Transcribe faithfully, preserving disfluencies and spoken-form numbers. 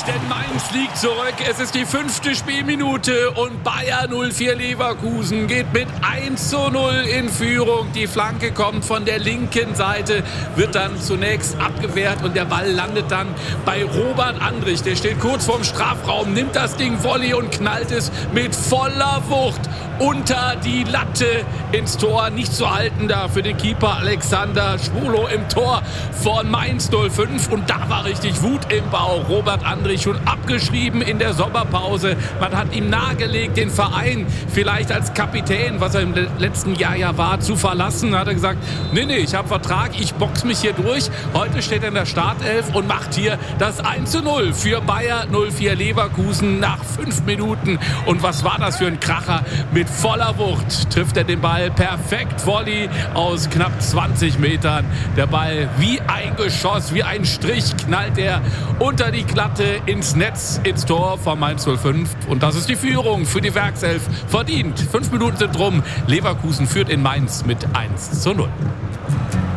Denn Mainz liegt zurück. Es ist die fünfte Spielminute und Bayer null vier Leverkusen geht mit eins zu null in Führung. Die Flanke kommt von der linken Seite, wird dann zunächst abgewehrt und der Ball landet dann bei Robert Andrich. Der steht kurz vorm Strafraum, nimmt das Ding Volley und knallt es mit voller Wucht unter die Latte ins Tor. Nicht zu halten da für den Keeper Alexander Schwolo im Tor von Mainz null fünf. Und da war richtig Wut im Bauch. Robert Andrich schon abgeschrieben in der Sommerpause. Man hat ihm nahegelegt, den Verein vielleicht als Kapitän, was er im letzten Jahr ja war, zu verlassen. Da hat er gesagt, nee, nee, ich habe Vertrag, ich box mich hier durch. Heute steht er in der Startelf und macht hier das eins zu null für Bayer null vier Leverkusen nach fünf Minuten. Und was war das für ein Kracher? Mit voller Wucht trifft er den Ball perfekt. Volley aus knapp zwanzig Metern. Der Ball wie ein Geschoss, wie ein Strich knallt er unter die Glatte ins Netz, ins Tor von Mainz null fünf. Und das ist die Führung für die Werkself. Verdient. Fünf Minuten sind rum. Leverkusen führt in Mainz mit eins zu null.